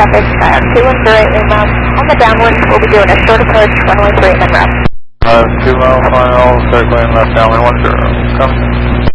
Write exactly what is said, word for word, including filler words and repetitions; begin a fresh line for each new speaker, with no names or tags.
traffic, uh, two one zero inbound. On the downwind, we'll be doing a short approach, runway three and then wrap.
Uh, two mile final, circling left downwind one zero. Come.